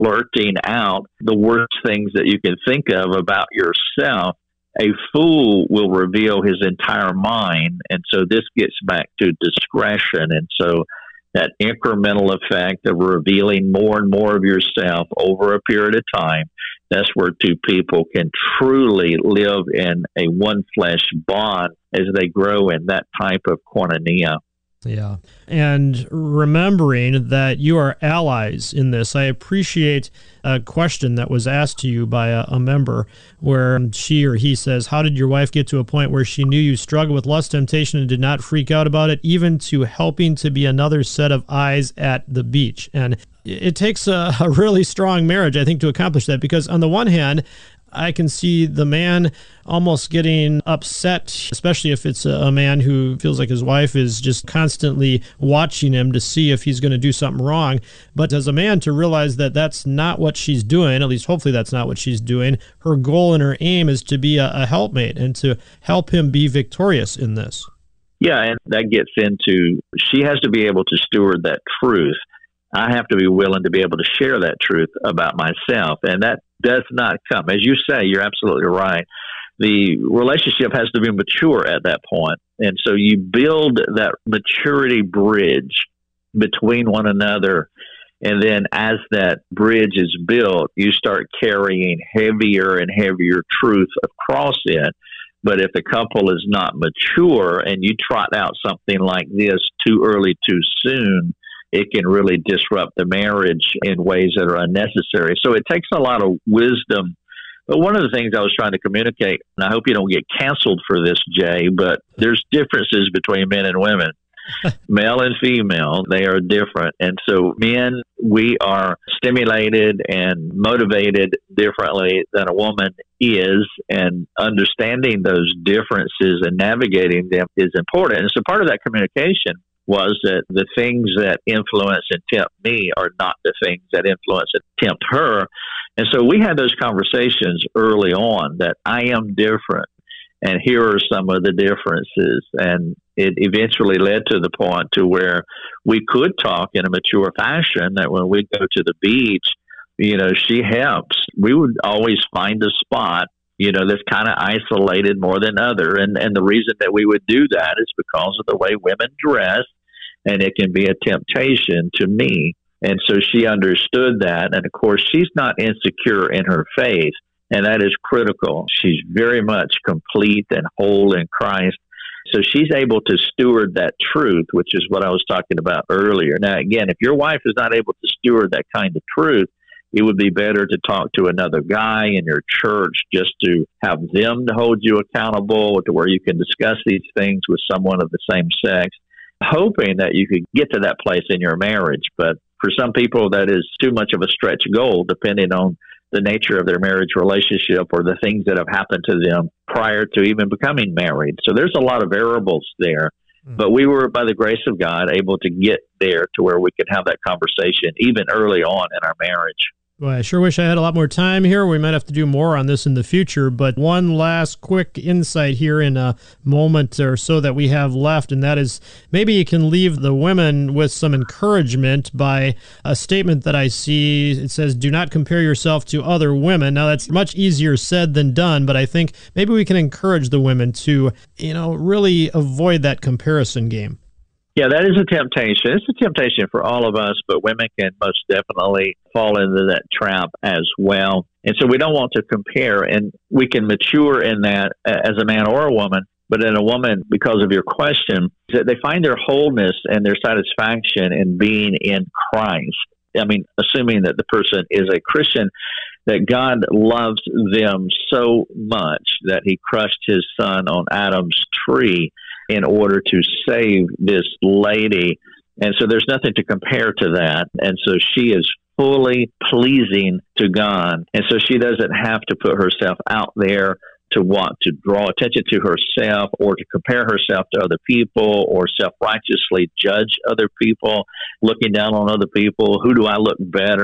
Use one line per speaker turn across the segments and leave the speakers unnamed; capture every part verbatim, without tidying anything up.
blurting out the worst things that you can think of about yourself. A fool will reveal his entire mind. And so this gets back to discretion. And so that incremental effect of revealing more and more of yourself over a period of time, that's where two people can truly live in a one flesh bond as they grow in that type of koinonia.
Yeah. And remembering that you are allies in this, I appreciate a question that was asked to you by a, a member where she or he says, how did your wife get to a point where she knew you struggled with lust temptation and did not freak out about it, even to helping to be another set of eyes at the beach? And it takes a, a really strong marriage, I think, to accomplish that, because on the one hand, I can see the man almost getting upset, especially if it's a man who feels like his wife is just constantly watching him to see if he's going to do something wrong. But as a man, to realize that that's not what she's doing, at least hopefully that's not what she's doing. Her goal and her aim is to be a, a helpmate and to help him be victorious in this.
Yeah, and that gets into, she has to be able to steward that truth. I have to be willing to be able to share that truth about myself. And that does not come. As you say, you're absolutely right. The relationship has to be mature at that point. And so you build that maturity bridge between one another. And then as that bridge is built, you start carrying heavier and heavier truth across it. But if the couple is not mature and you trot out something like this too early, too soon, it can really disrupt the marriage in ways that are unnecessary. So it takes a lot of wisdom. But one of the things I was trying to communicate, and I hope you don't get canceled for this, Jay, but there's differences between men and women. Male and female, they are different. And so men, we are stimulated and motivated differently than a woman is, and understanding those differences and navigating them is important. And so part of that communication was that the things that influence and tempt me are not the things that influence and tempt her. And so we had those conversations early on that I am different, and here are some of the differences. And it eventually led to the point to where we could talk in a mature fashion, that when we go to the beach, you know, she helps. We would always find a spot, you know, that's kind of isolated more than other. And, and the reason that we would do that is because of the way women dress, and it can be a temptation to me. And so she understood that. And of course, she's not insecure in her faith, and that is critical. She's very much complete and whole in Christ. So she's able to steward that truth, which is what I was talking about earlier. Now, again, if your wife is not able to steward that kind of truth, it would be better to talk to another guy in your church, just to have them to hold you accountable, to where you can discuss these things with someone of the same sex, hoping that you could get to that place in your marriage. But for some people, that is too much of a stretch goal, depending on the nature of their marriage relationship or the things that have happened to them prior to even becoming married. So there's a lot of variables there. Mm-hmm. But we were, by the grace of God, able to get there to where we could have that conversation even early on in our marriage.
Well, I sure wish I had a lot more time here. We might have to do more on this in the future, but one last quick insight here in a moment or so that we have left, and that is maybe you can leave the women with some encouragement by a statement that I see. It says, do not compare yourself to other women. Now, that's much easier said than done, but I think maybe we can encourage the women to, you know, really avoid that comparison game.
Yeah, that is a temptation. It's a temptation for all of us, but women can most definitely fall into that trap as well. And so we don't want to compare, and we can mature in that as a man or a woman. But in a woman, because of your question, that they find their wholeness and their satisfaction in being in Christ. I mean, assuming that the person is a Christian, that God loves them so much that he crushed his son on Adam's tree in order to save this lady. And so there's nothing to compare to that. And so she is fully pleasing to God. And so she doesn't have to put herself out there to want to draw attention to herself or to compare herself to other people or self-righteously judge other people, looking down on other people. Who do I look better?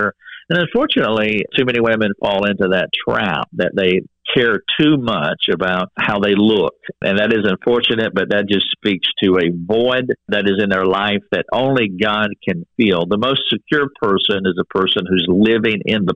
And unfortunately, too many women fall into that trap that they care too much about how they look. And that is unfortunate, but that just speaks to a void that is in their life that only God can fill. The most secure person is a person who's living in the